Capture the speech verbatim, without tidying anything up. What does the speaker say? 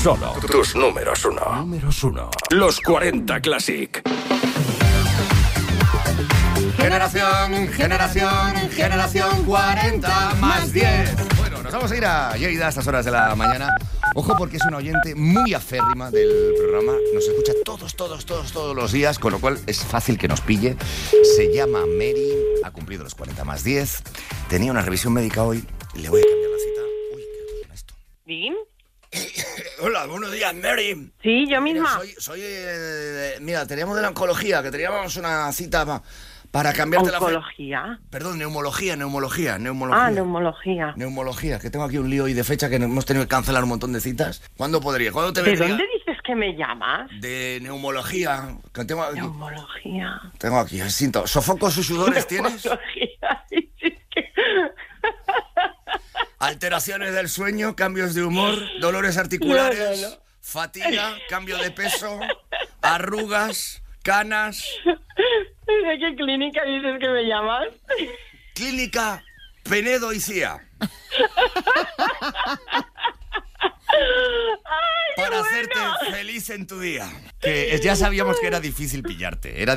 Solo tus números uno. Números uno. Los cuarenta Classic. Generación, generación, generación cuarenta más diez. Bueno, nos vamos a ir a Lleida a estas horas de la mañana. Ojo, porque es una oyente muy aférrima del programa. Nos escucha todos, todos, todos, todos los días, con lo cual es fácil que nos pille. Se llama Mary, ha cumplido los cuarenta más diez. Tenía una revisión médica hoy y le voy a cambiar la cita. Uy, ¿qué es esto? ¿Dim? Hola, buenos días, Mary. Sí, yo misma. Mira, soy, soy eh, mira, teníamos de la oncología, que teníamos una cita pa, para cambiarte la fe. ¿Oncología? Perdón, neumología, neumología, neumología. Ah, neumología. Neumología, que tengo aquí un lío y de fecha que hemos tenido que cancelar un montón de citas. ¿Cuándo podría? ¿Cuándo te ¿De vendría? dónde dices que me llamas? De neumología. Que tengo, Neumología. tengo aquí, siento. ¿Sofocos y sudores tienes? Neumología. Es que... Alteraciones del sueño, cambios de humor, dolores articulares, No, no, no. fatiga, cambio de peso, arrugas, canas. ¿De qué clínica dices que me llamas? Clínica Penedo y Cía. Para hacerte feliz en tu día. Que ya sabíamos que era difícil pillarte. Era